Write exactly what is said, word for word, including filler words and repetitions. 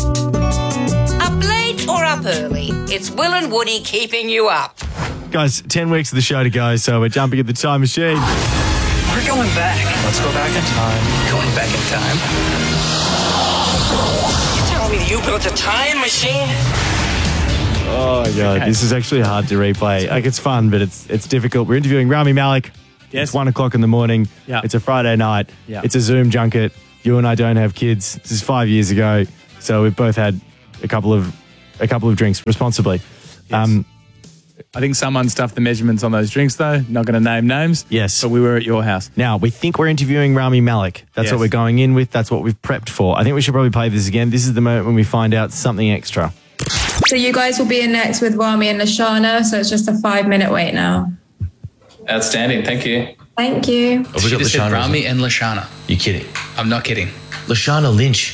Up late or up early, it's Will and Woody keeping you up. Guys, ten weeks of the show to go, so we're jumping at the time machine. We're going back. Let's go back in time. Going back in time. You telling me that you built a time machine? Oh, my God. Okay. This is actually hard to replay. Like, it's fun, but it's it's difficult. We're interviewing Rami Malek. Yes. It's one o'clock in the morning. Yeah. It's a Friday night. Yeah. It's a Zoom junket. You and I don't have kids. This is five years ago, so we've both had a couple of a couple of drinks responsibly. Yes. Um, I think someone stuffed the measurements on those drinks, though. Not going to name names. Yes. But we were at your house. Now, we think we're interviewing Rami Malek. That's Yes. what we're going in with. That's what we've prepped for. I think we should probably play this again. This is the moment when we find out something extra. So you guys will be in next with Rami and Lashana, so it's just a five-minute wait now. Outstanding. Thank you. Thank you. Oh, we got just said Lashana. Rami and Lashana. You kidding? I'm not kidding. Lashana Lynch.